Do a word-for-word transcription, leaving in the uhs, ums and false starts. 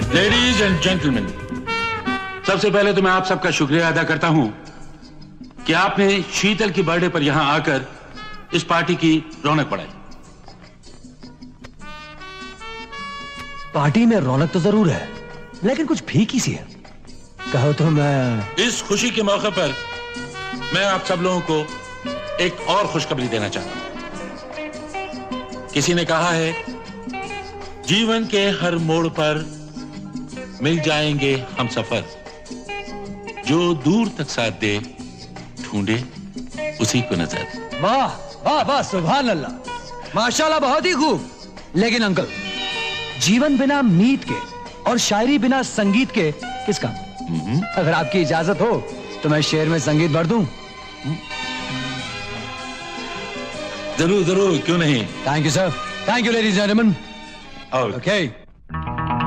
Ladies and gentleman, सबसे पहले तो मैं आप सबका शुक्रिया अदा करता हूं कि आपने शीतल की बर्थडे पर यहां आकर इस पार्टी की रौनक बढ़ाई। पार्टी में रौनक तो जरूर है, लेकिन कुछ फीकी सी है। कहो तो मैं इस खुशी के मौके पर मैं आप सब लोगों को एक और खुशखबरी देना चाहता हूं। किसी ने कहा है, जीवन के हर मोड़ पर मिल जाएंगे हम सफर, जो दूर तक साथ दे ढूंढे उसी को नजर। वाह वाह वाह, सुभान अल्लाह, माशाल्लाह, बहुत ही खूब। लेकिन अंकल, जीवन बिना मीत के और शायरी बिना संगीत के किस काम? अगर आपकी इजाजत हो तो मैं शेर में संगीत भर दूं। जरूर जरूर, क्यों नहीं। Thank you sir, thank you ladies and gentleman. Okay.